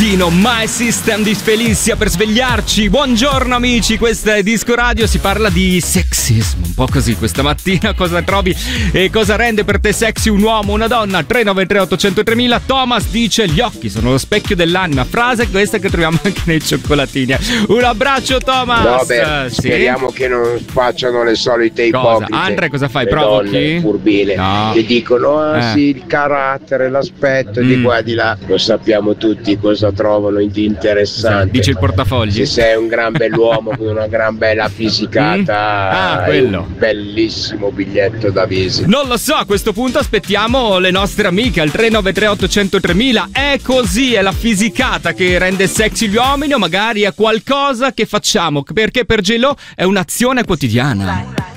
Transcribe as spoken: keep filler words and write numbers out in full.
mattino, My System di Felicia per svegliarci. Buongiorno amici, questa è Disco Radio, si parla di sexismo, un po' così questa mattina. Cosa trovi e cosa rende per te sexy un uomo, una donna? tre nove tre otto zero tre mila. Thomas dice: gli occhi sono lo specchio dell'anima, frase questa che troviamo anche nei cioccolatini. Un abbraccio Thomas. Robert, sì? Speriamo che non facciano le solite ipocrite. Cosa? Andre, cosa fai? Le Provochi? donne furbine, no. Che dicono ah eh. sì, il carattere, l'aspetto, mm. di qua e di là. Lo sappiamo tutti cosa trovano di interessante. Dice il portafogli. Se sei un gran bell'uomo con una gran bella fisicata, mm. ah, è quello. un bellissimo biglietto da visita. Non lo so, a questo punto aspettiamo le nostre amiche al tre nove tre otto zero tre mila. È così, è la fisicata che rende sexy gli uomini, o magari è qualcosa che facciamo perché per J-Lo è un'azione quotidiana.